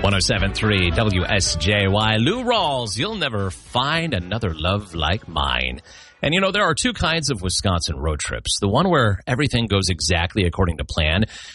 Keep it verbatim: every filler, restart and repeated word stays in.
oh seven point three W S J Y. Lou Rawls, you'll never find another love like mine. And, you know, there are two kinds of Wisconsin road trips. The one where everything goes exactly according to plan,